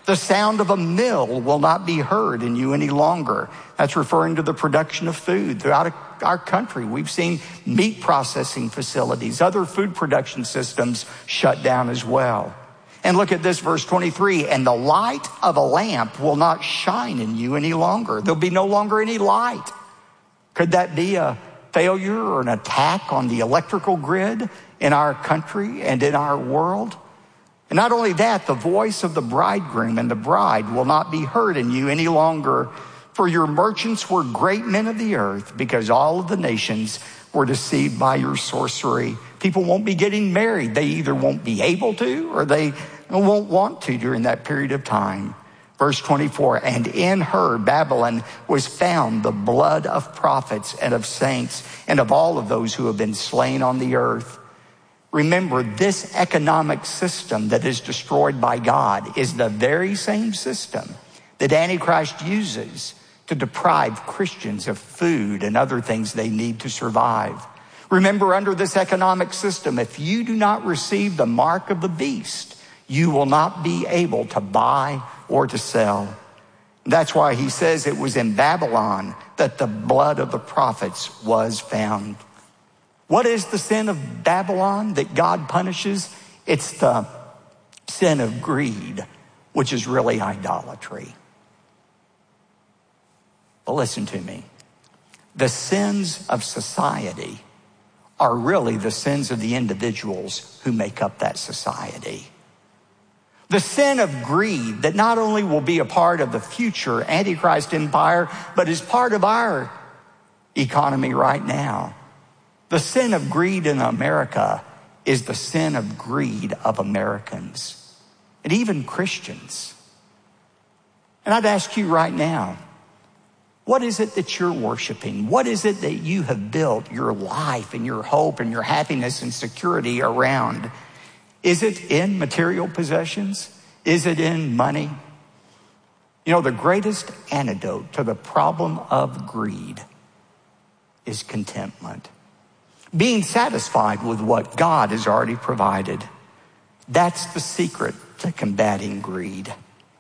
The sound of a mill will not be heard in you any longer. That's referring to the production of food throughout our country. We've seen meat processing facilities, other food production systems shut down as well. And look at this, verse 23, and the light of a lamp will not shine in you any longer. There'll be no longer any light. Could that be a failure or an attack on the electrical grid in our country and in our world? And not only that, the voice of the bridegroom and the bride will not be heard in you any longer, for your merchants were great men of the earth, because all of the nations were deceived by your sorcery. People won't be getting married. They either won't be able to or they won't want to during that period of time. Verse 24, and in her, Babylon, was found the blood of prophets and of saints and of all of those who have been slain on the earth. Remember, this economic system that is destroyed by God is the very same system that Antichrist uses to deprive Christians of food and other things they need to survive. Remember, under this economic system, if you do not receive the mark of the beast, you will not be able to buy or to sell. That's why he says it was in Babylon that the blood of the prophets was found. What is the sin of Babylon that God punishes? It's the sin of greed, which is really idolatry. But listen to me. The sins of society are really the sins of the individuals who make up that society. The sin of greed that not only will be a part of the future Antichrist empire, but is part of our economy right now. The sin of greed in America is the sin of greed of Americans and even Christians. And I'd ask you right now, what is it that you're worshiping? What is it that you have built your life and your hope and your happiness and security around? Is it in material possessions? Is it in money? You know, the greatest antidote to the problem of greed is contentment. Being satisfied with what God has already provided. That's the secret to combating greed.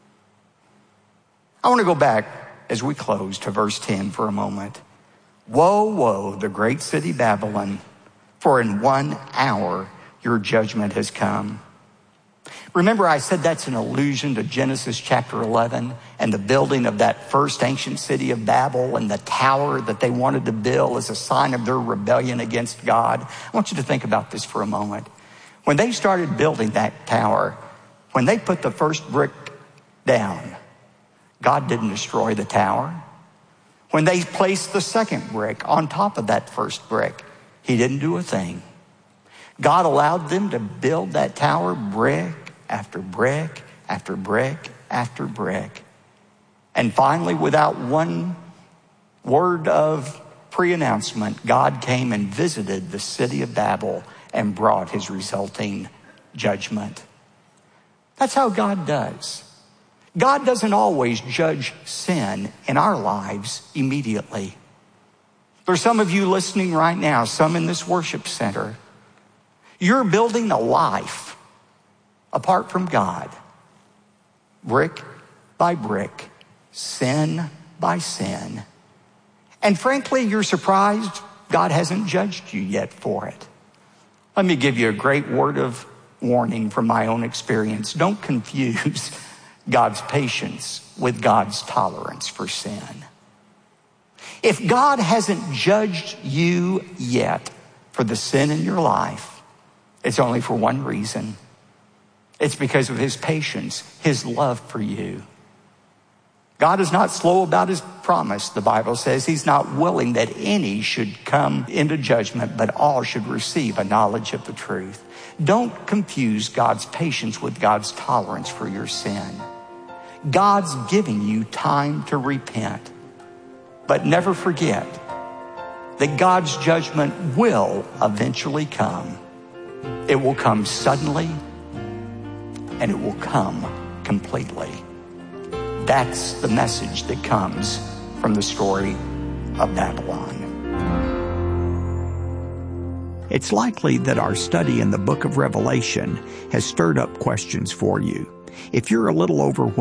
I want to go back as we close to verse 10 for a moment. Woe, woe, the great city Babylon, for in 1 hour your judgment has come. Remember, I said that's an allusion to Genesis chapter 11 and the building of that first ancient city of Babel and the tower that they wanted to build as a sign of their rebellion against God. I want you to think about this for a moment. When they started building that tower, when they put the first brick down, God didn't destroy the tower. When they placed the second brick on top of that first brick, he didn't do a thing. God allowed them to build that tower brick after brick after brick after brick. And finally, without one word of pre-announcement, God came and visited the city of Babel and brought his resulting judgment. That's how God does. God doesn't always judge sin in our lives immediately. There's some of you listening right now, some in this worship center. You're building a life apart from God, brick by brick, sin by sin. And frankly, you're surprised God hasn't judged you yet for it. Let me give you a great word of warning from my own experience. Don't confuse God's patience with God's tolerance for sin. If God hasn't judged you yet for the sin in your life, it's only for one reason. It's because of his patience, his love for you. God is not slow about his promise. The Bible says he's not willing that any should come into judgment, but all should receive a knowledge of the truth. Don't confuse God's patience with God's tolerance for your sin. God's giving you time to repent. But never forget that God's judgment will eventually come. It will come suddenly, and it will come completely. That's the message that comes from the story of Babylon. It's likely that our study in the book of Revelation has stirred up questions for you. If you're a little overwhelmed